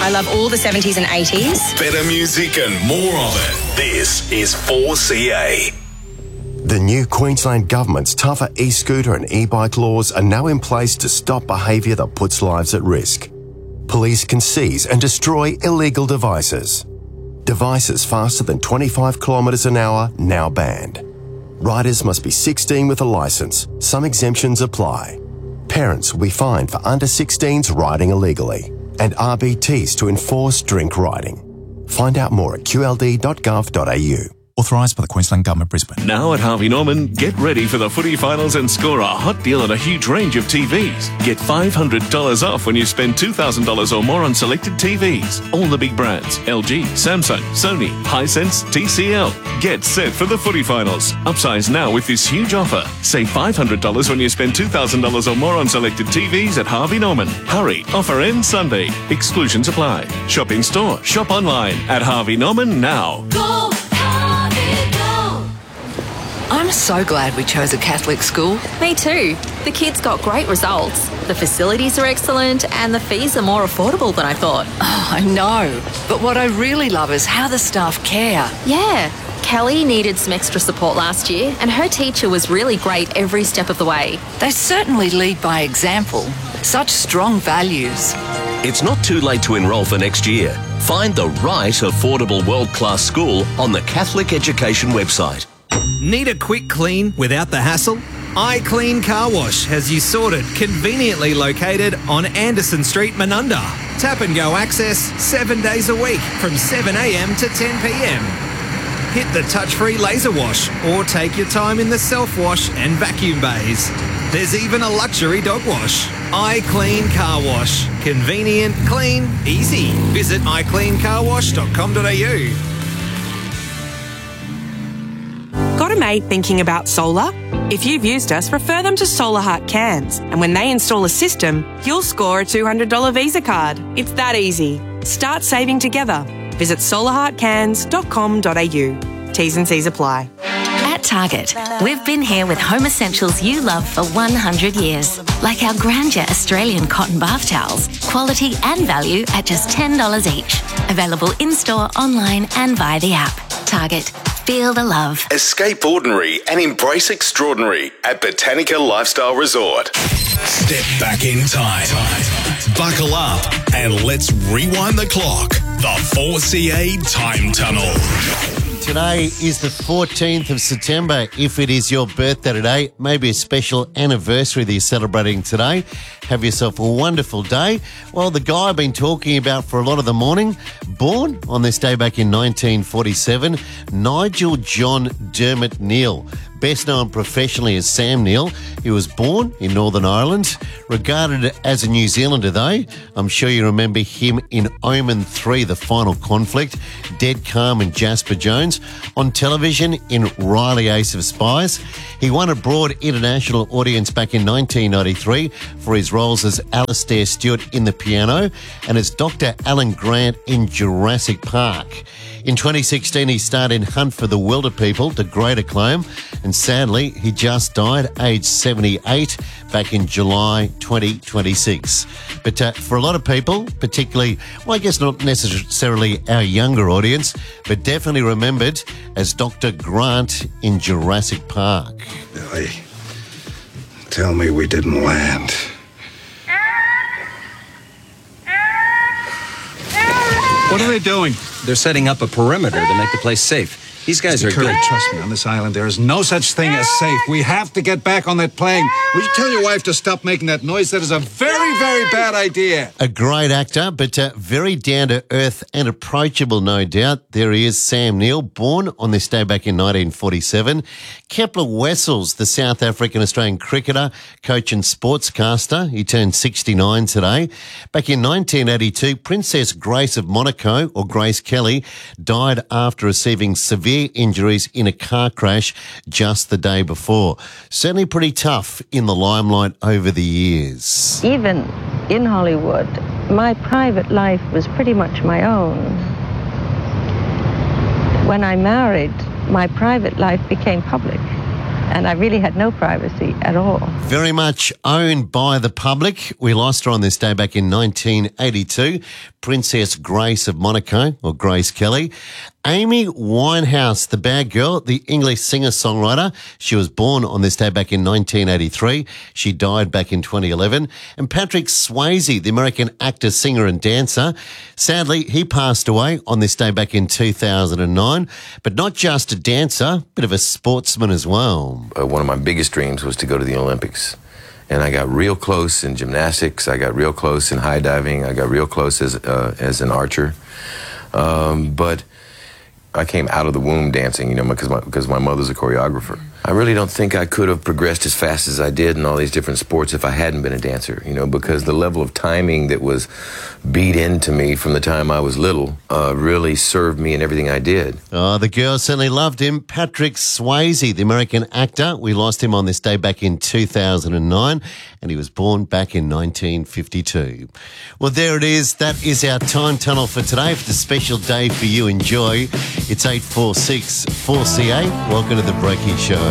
I love all the 70s and 80s. Better music and more of it. This is 4CA. The new Queensland Government's tougher e-scooter and e-bike laws are now in place to stop behaviour that puts lives at risk. Police can seize and destroy illegal devices. Devices faster than 25 kilometres an hour now banned. Riders must be 16 with a licence. Some exemptions apply. Parents will be fined for under 16s riding illegally. And RBTs to enforce drink riding. Find out more at qld.gov.au. Authorised by the Queensland Government, Brisbane. Now at Harvey Norman, get ready for the footy finals and score a hot deal on a huge range of TVs. Get $500 off when you spend $2,000 or more on selected TVs. All the big brands: LG, Samsung, Sony, Hisense, TCL. Get set for the footy finals. Upsize now with this huge offer. Save $500 when you spend $2,000 or more on selected TVs at Harvey Norman. Hurry, offer ends Sunday. Exclusions apply. Shop in store, shop online at Harvey Norman now. Go! I'm so glad we chose a Catholic school. Me too. The kids got great results. The facilities are excellent and the fees are more affordable than I thought. Oh, I know. But what I really love is how the staff care. Yeah. Kelly needed some extra support last year and her teacher was really great every step of the way. They certainly lead by example. Such strong values. It's not too late to enrol for next year. Find the right affordable world-class school on the Catholic Education website. Need a quick clean without the hassle? iClean Car Wash has you sorted, conveniently located on Anderson Street, Menunda. Tap and go access 7 days a week from 7 a.m. to 10 p.m. Hit the touch-free laser wash or take your time in the self-wash and vacuum bays. There's even a luxury dog wash. iClean Car Wash. Convenient, clean, easy. Visit icleancarwash.com.au. Got a mate thinking about solar? If you've used us, refer them to Solar Heart Cairns. And when they install a system, you'll score a $200 Visa card. It's that easy. Start saving together. Visit solarheartcairns.com.au. T's and C's apply. At Target, we've been here with home essentials you love for 100 years. Like our Grandeur Australian cotton bath towels. Quality and value at just $10 each. Available in-store, online and via the app. Target. Feel the love. Escape ordinary and embrace extraordinary at Botanica Lifestyle Resort. Step back in time. Buckle up and let's rewind the clock. The 4CA Time Tunnel. Today is the 14th of September. If it is your birthday today, maybe a special anniversary that you're celebrating today, have yourself a wonderful day. Well, the guy I've been talking about for a lot of the morning, born on this day back in 1947, Nigel John Dermot Neal. Best known professionally as Sam Neill. He was born in Northern Ireland, regarded as a New Zealander though. I'm sure you remember him in Omen 3, The Final Conflict, Dead Calm and Jasper Jones. On television in Riley Ace of Spies. He won a broad international audience back in 1993 for his roles as Alastair Stewart in The Piano and as Dr. Alan Grant in Jurassic Park. In 2016, he starred in Hunt for the Wilder People to great acclaim, and sadly, he just died, aged 78, back in July 2026. But for a lot of people, particularly, well, I guess not necessarily our younger audience, but definitely remembered as Dr. Grant in Jurassic Park. Billy, tell me we didn't land. What are they doing? They're setting up a perimeter to make the place safe. These guys are Curry, good. trust me, on this island there is no such thing as safe. We have to get back on that plane. Will you tell your wife to stop making that noise? That is a very, very bad idea. A great actor, but very down-to-earth and approachable, no doubt. There he is, Sam Neill, born on this day back in 1947. Kepler Wessels, the South African-Australian cricketer, coach and sportscaster. He turned 69 today. Back in 1982, Princess Grace of Monaco, or Grace Kelly, died after receiving severe injuries in a car crash just the day before. Certainly pretty tough in the limelight over the years. Even in Hollywood, my private life was pretty much my own. When I married, my private life became public. and I really had no privacy at all. Very much owned by the public. We lost her on this day back in 1982. Princess Grace of Monaco, or Grace Kelly. Amy Winehouse, the bad girl, the English singer-songwriter. She was born on this day back in 1983. She died back in 2011. And Patrick Swayze, the American actor, singer and dancer. Sadly, he passed away on this day back in 2009. But not just a dancer, bit of a sportsman as well. One of my biggest dreams was to go to the Olympics. And I got real close in gymnastics. I got real close in high diving. I got real close as an archer. But I came out of the womb dancing, you know, because my mother's a choreographer. I really don't think I could have progressed as fast as I did in all these different sports if I hadn't been a dancer, you know, because the level of timing that was beat into me from the time I was little really served me in everything I did. Oh, the girls certainly loved him. Patrick Swayze, the American actor. We lost him on this day back in 2009, and he was born back in 1952. Well, there it is. That is our time tunnel for today. It's a special day for you. Enjoy. It's 8:46 4CA. Welcome to the Breaking Show.